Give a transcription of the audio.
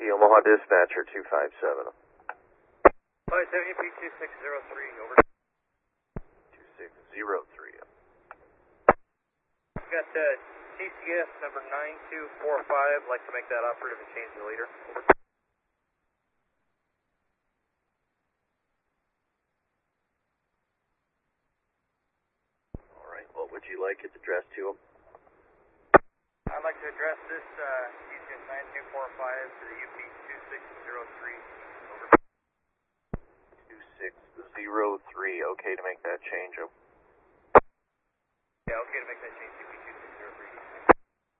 The Omaha dispatcher 257. 570 P2603, over. 2603. Got TCS number 9245, like to make that operative and change the leader. Over. Alright, what would you like it addressed to him? I'd like to address this TCS 9245 to the UP 2603, over. 2603, okay to make that change. Yeah, okay to make that change.